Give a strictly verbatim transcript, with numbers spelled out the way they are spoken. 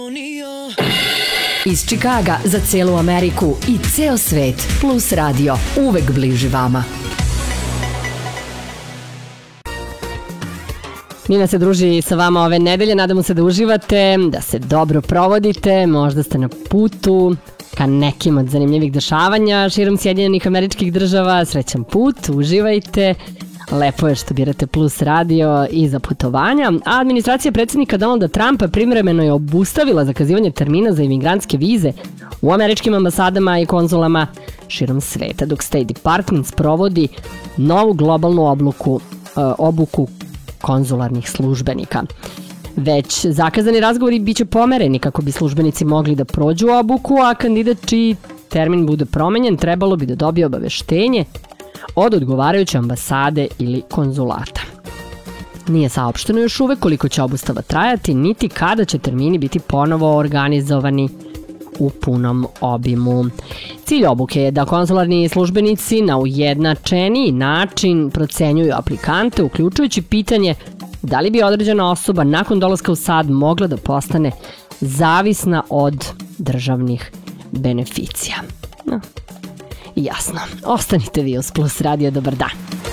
Iz Čikaga za celu Ameriku i ceo svet Plus Radio, uvek bliži vama. Nina se druži sa vama ove nedelje, nadamo se da uživate, da se dobro provodite, možda ste na putu ka nekim od zanimljivih dešavanja širom Sjedinjenih Američkih Država. Srećan put, uživajte. Lepo je što birate Plus Radio i za putovanja. A administracija predsjednika Donalda Trumpa privremeno je obustavila zakazivanje termina za imigrantske vize u američkim ambasadama i konzulama širom sveta, dok State Department sprovodi novu globalnu obluku, obuku konzularnih službenika. Već zakazani razgovori biće pomereni kako bi službenici mogli da prođu obuku, a kandidat čiji termin bude promenjen trebalo bi da dobije obaveštenje od odgovarajuće ambasade ili konzulata. Nije saopšteno još uvek koliko će obustava trajati, niti kada će termini biti ponovo organizovani u punom obimu. Cilj obuke je da konzularni službenici na ujednačeniji način procenjuju aplikante, uključujući pitanje da li bi određena osoba nakon dolaska u SAD mogla da postane zavisna od državnih beneficija. No. Jasno. Ostanite vi uz Plus Radio. Dobar dan.